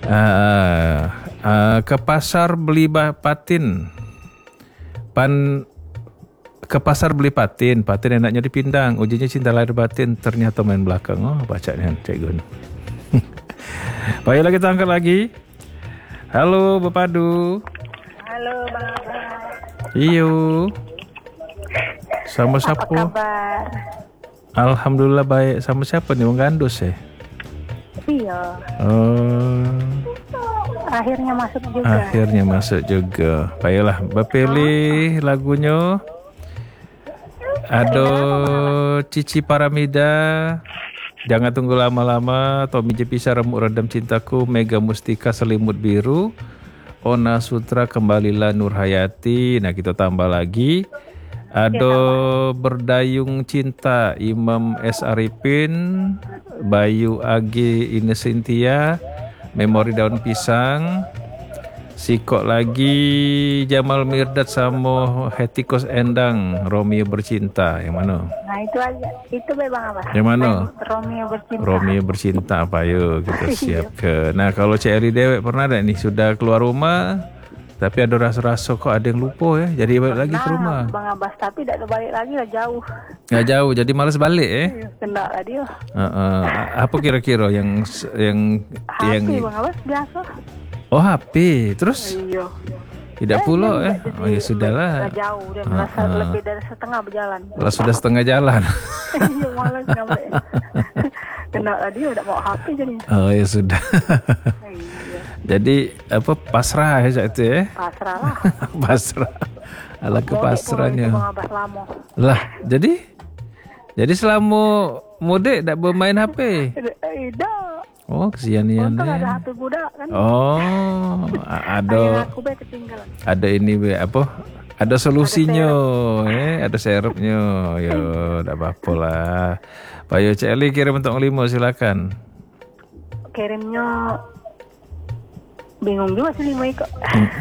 Ke pasar beli patin. Ke pasar beli patin enaknya dipindang. Ujinya cinta lahir batin, ternyata main belakang. Oh, bacanya Cik Gun. Baiklah, kita angkat lagi. Halo Bapak Du. Halo Bang Abah. Iyo. Sama siapa? Apa kabar? Alhamdulillah baik. Sama siapa nih? Bang Gandus ya? Iya. Oh. Akhirnya masuk juga. Baiklah, pilih lagunya. Ada Cici Paramida, Jangan Tunggu Lama-Lama, Tommy Jepisa Remuk Redam Cintaku, Mega Mustika Selimut Biru, Ona Sutra Kembalilah Nurhayati. Nah, kita tambah lagi. Ada Berdayung Cinta, Imam S. Arifin, Bayu Agi Inesintia, Memori Daun Pisang. Sikok lagi Jamal Mirdad sama Hetikos Endang, Romeo Bercinta. Yang mana? Nah itu aja, itu Bang Abah. Yang mana? Romeo Bercinta apa, yuk kita siap ke. Nah, kalau CRI Dewek pernah ada nih, sudah keluar rumah tapi ada rasa-rasa kok ada yang lupa ya, jadi balik lagi ke rumah. Bang Abah, tapi tidak ada balik lagi lah, jauh. Nggak jauh, jadi malas balik Kena lah dia. Apa kira-kira yang HP Bang Abah biasa. Oh, HP, terus? Iya. Tidak pula Oh ya sudahlah. Jauh, dia merasa lebih dari setengah berjalan. Lah sudah setengah jalan. Iya, malas nyampe. Kena lah dia, udah mau HP jadinya. Oh ya sudah. Iya. Jadi apa, pasrah ya saat itu ya? Pasrah lah. Pasrah. Ala ke pasrahnya. Bang Abah lama. Lah, jadi selama mudik tak bermain HP? Tidak. Oh, kesianian Untung ya. ada HP budak kan. Oh, ada. Aku ketinggalan. Ada ini apa? Ada solusinya, ada serepnya. Yo, enggak apa-apa lah. Pak Yo Celi kirim untuk 5, silakan. Kirimnya bingung juga sih 5 kok.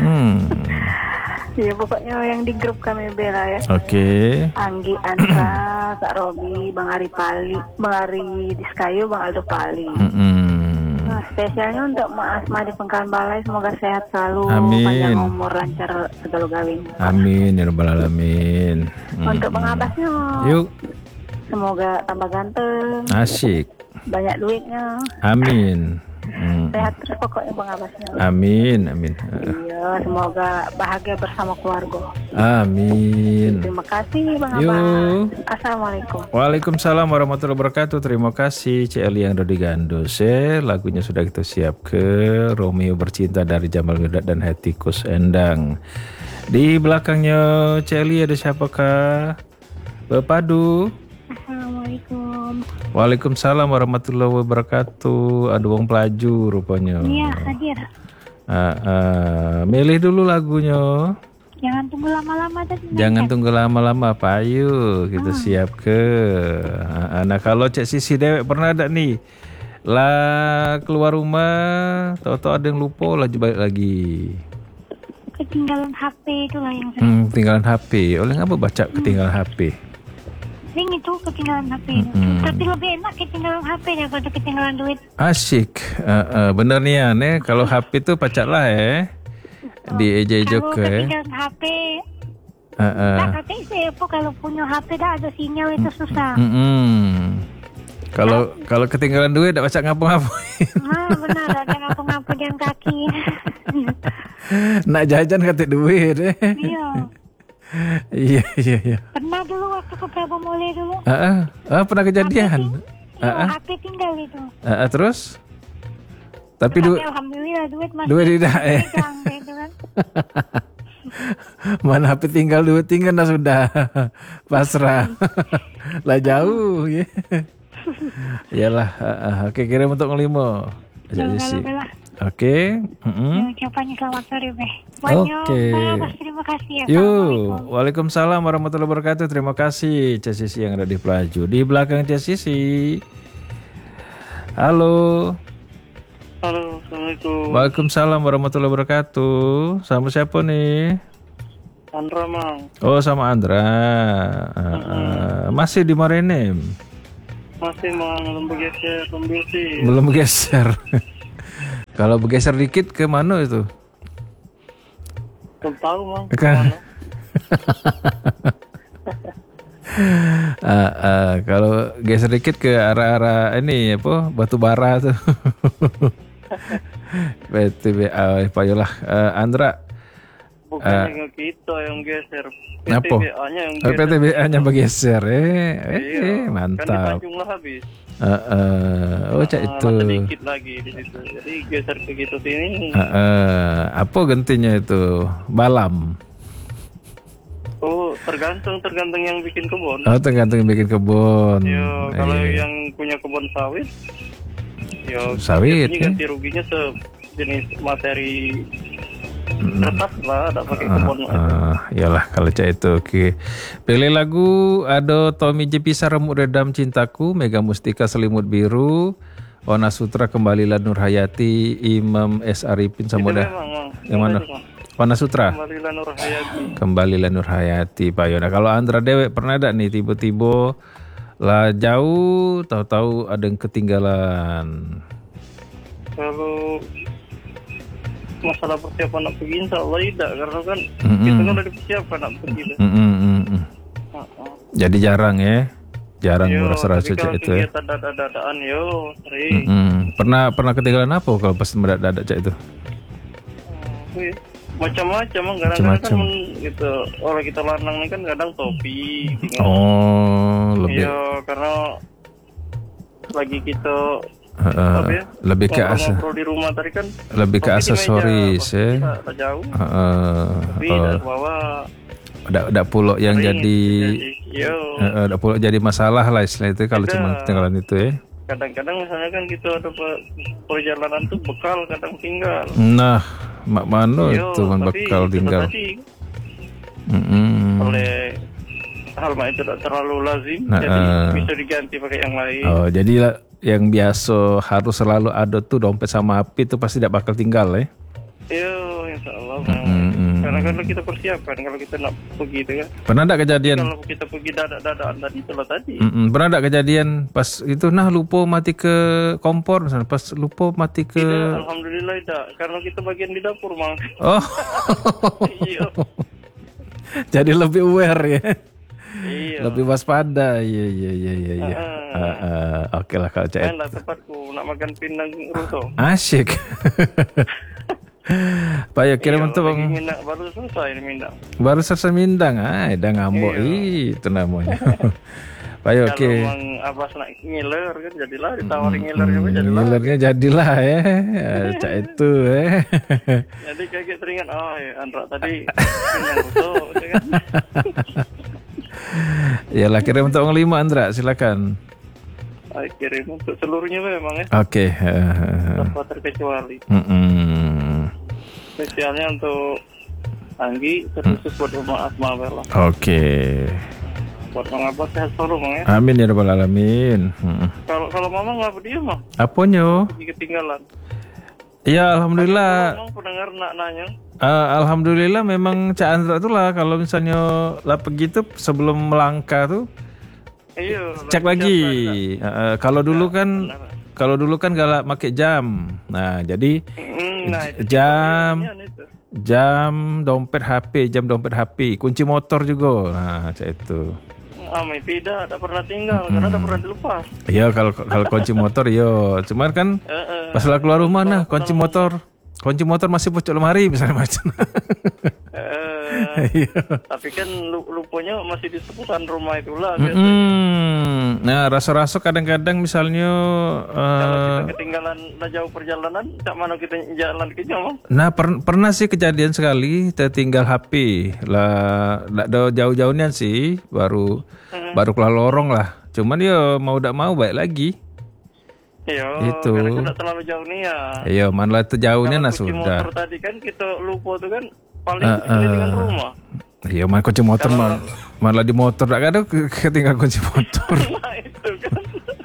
Ya pokoknya yang di grup kami Bella ya. Oke. Anggi, Andra, Kak Robi, Bang Ari Pali, Bang Ari Diskayu, Bang Aldo Pali. Nah, spesialnya untuk Mak Asma di Pengkalan Balai, semoga sehat selalu, panjang umur, lancar segala gawin. Amin ya rabbal alamin. Untuk Bang Abbasnya, yuk, semoga tambah ganteng, asik, banyak duitnya. Amin. Sehat terus pokoknya Bang Abbasnya. Amin. Iya, semoga bahagia bersama keluarga. Amin. Terima kasih Bang Abbas. Assalamualaikum. Waalaikumsalam warahmatullahi wabarakatuh. Terima kasih Celi yang udah digandus. Lagunya sudah kita siap ke Romeo Bercinta dari Jamal Mirdad dan Hetikus Endang. Di belakangnya Celi ada siapakah? Bapak Du. Assalamualaikum. Waalaikumsalam warahmatullahi wabarakatuh. Ada wong pelaju rupanya. Iya, hadir. Milih dulu lagunya. Jangan tunggu lama-lama tadi. Jangan tunggu lama-lama, Pak. Ayo kita siap ke. Nah, kalau Cek Sisi Dewek pernah ada nih. Lah keluar rumah, tahu-tahu ada yang lupa lagi balik lagi. Ketinggalan HP itulah yang ketinggalan HP. Oleh ngapa baca ketinggalan HP? Ring itu ketinggalan HP. Tapi lebih enak ketinggalan HP daripada ketinggalan duit. Asik. Bener nih ya, kalau HP itu pacak lah di ejek ke. Kalau ketinggalan HP. Nah, katanya sih kalau punya HP dah ada sinyal itu susah. Kalau ketinggalan duit tak pacak ngapa-ngapain. Nah, benar, ada ngapa-ngapa jalan kaki. Nak jajan kata duit Iya. Pernah dulu waktu ke Prabu Mule dulu. Pernah kejadian. HP tinggal itu. Terus? Tapi alhamdulillah duit masih. Duit tidak gitu kan. Mana HP tinggal, duit tinggal dah sudah. Pasrah. Lah jauh ya. Iyalah. Oke, kirim untuk 5. Oke. Ucapannya selamat sore, Beh. Oke. Terima kasih ya. Yuk, waalaikumsalam warahmatullahi wabarakatuh. Terima kasih Cek Sisi yang ada di pelaju. Di belakang Cek Sisi. Halo. Halo, assalamualaikum. Waalaikumsalam warahmatullahi wabarakatuh. Sama siapa nih? Andra, Mang. Oh, sama Andra. Masih di Marenem? Masih, Mang. Belum bergeser, Belum geser. Kalau bergeser dikit ke mana itu? Belum tahu mang. Kan? Kalau geser dikit ke arah-arah ini apa batu bara tuh. PTBA, payolah. Andra. Bukan kita yang geser. Apa? PTBA-nya yang geser. PTBA-nya bergeser. Iya, Mantap. Kan di Tanjung lah habis. Cak itu. Sedikit lagi di situ. Jadi geser ke gitu sini. Apa gantinya itu? Balam. Oh, tergantung yang bikin kebun. Oh, tergantung yang bikin kebun. Yo, kalau yang punya kebun sawit, yo sawit. Ini ganti ruginya sejenis materi kertas lah, ada pakai kebun. Iyalah kalau cak itu. Oke. Pilih lagu ada Tommy J Pisah Remuk Redam Cintaku, Mega Mustika Selimut Biru, Ona Sutra Kembalilah Nur Hayati, Imam S Arifin Samuda. Yang mana? Ona Sutra. Kembalilah Nur Hayati Pak Yona. Kalau Andra Dewek pernah ada nih tiba-tiba lah jauh tahu-tahu ada yang ketinggalan. Kalau masalah persiapan nak pergi insya Allah tidak, karena kan kita kan udah persiapan nak pergi. Jadi jarang merasa-rasa cak itu ya. Dada-dadaan yo sering. Pernah ketinggalan apa kalau pas mendadak cak itu? Macam-macam kadang-kadang kan gitu, orang kita lanang ini kan kadang topi tinggal. Lebih iya karena lagi kita lebih ke di rumah tadi kan lebih ke aksesoris ya. Jauh. Tapi bawa ada pulok yang jadi ada pulok jadi masalah lah istilah itu kalau cuma ketinggalan itu ya. Kadang-kadang misalnya kan gitu ada perjalanan tuh bekal kadang tinggal. Nah, mak mano itu kan bekal tinggal. Oleh hal itu tidak terlalu lazim, jadi bisa diganti pakai yang lain. Oh, jadi yang biasa harus selalu ada tuh dompet sama HP itu pasti tidak bakal tinggal ya. Iya, insya Allah. Karena kan kita persiapkan kalau kita nak pergi itu kan. Pernah ada kejadian? Kalau kita pergi dadaan tadi itulah tadi. Pernah ada kejadian pas itu lupa mati ke kompor misalnya, pas lupa mati ke. Tidak, alhamdulillah tidak. Karena kita bagian di dapur mang. Oh. Iya. Jadi lebih aware ya. Iya. Lebih waspada. Iya. Oke lah kalau cek. Enak tempatku nak makan pindang ruso. Asyik. Pak ya kirim untuk bang. Baru selesai Mindang. Baru selesai Mindang, dah ngambok itu namanya. Pak ya oke. Kalau bang Abbas nak ngiler kan jadilah ditawarin ngiler juga jadilah. Ngilernya jadilah ya, cak itu Jadi kayak teringat Andra tadi Mindang Ruso, kan? Ya lah kirim untuk 5 Andra silakan. Kirim untuk seluruhnya memang ya. Oke. Tanpa terkecuali. Spesialnya untuk Anggi, terkhusus buat rumah Asma Bella. Oke. Buat Bang Abbas sehat selalu Bang ya. Amin ya rabbal alamin. Kalau Mama nggak dia Bang? Apanya? Ketinggalan. Ya alhamdulillah. Memang pendengar nak nanya. Alhamdulillah memang Cak Andra tuh lah kalau misalnya lah pergi tuh sebelum melangkah tuh. Iya. Cek lagi. Kalau dulu kan galak pakai jam. Nah, jadi jam dompet HP, kunci motor juga. Nah, cek itu. Tidak pernah tinggal karena tak pernah dilepas. Iya, kalau kunci motor yo. Cuman kan pas lah keluar rumah kunci motor masih pojok lemari misalnya macam. Tapi kan lupanya masih di seputar rumah itulah. Nah, rasa-rasa kadang-kadang misalnya kalau kita ketinggalan jauh perjalanan, tak mana kita jalan ke jauh. Nah, pernah sih kejadian sekali tertinggal HP lah, ada jauh-jauhnya sih, baru keluar lorong lah. Cuman ya mau tak mau baik lagi. Iya, itu karena tidak terlalu jauh nih ya. Iya, mana itu jauhnya nah sudah. Motor tadi kan kita lupa tuh kan paling dengan rumah. Iya, mana kunci motor malah di motor tak ada ketinggalan kunci motor. Nah itu kan.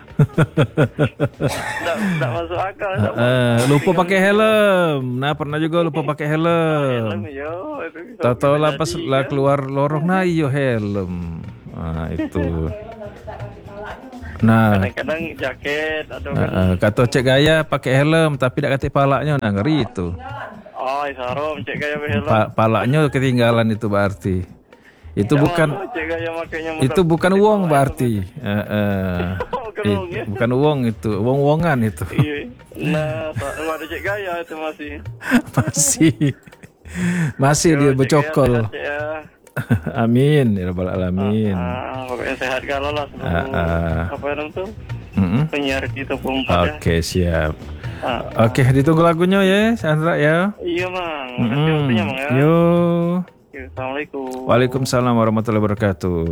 Tidak masuk akal. Lupa pakai helm. Nah pernah juga lupa pakai helm. Tahu lah pas lah keluar lorong nah iyo helm. Nah itu. Nah, kadang-kadang jaket atau kan. kata cek gaya pakai helm tapi tak katik palaknya, nah ngeri itu. Oh, sarom cek gaya helm. Palaknya ketinggalan itu berarti. Itu bukan uang berarti. Bukan uang itu, uang-uangan itu. Iya. Nah, ada cek gaya itu masih. masih dia bercokol. Ya. Amin ya rabbal alamin. Pokoknya sehat kalau lah. Apa yang tuh? Penyiar kita pun. Oke, siap. Oke, ditunggu lagunya ya, Sandra ya. Iya, Mang. Makasih waktunya, Mang ya. Yo. Assalamualaikum. Waalaikumsalam warahmatullahi wabarakatuh.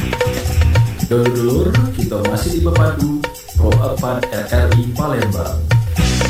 Dulur-dulur, kita masih di Pepadu Pro 4 RRI Palembang.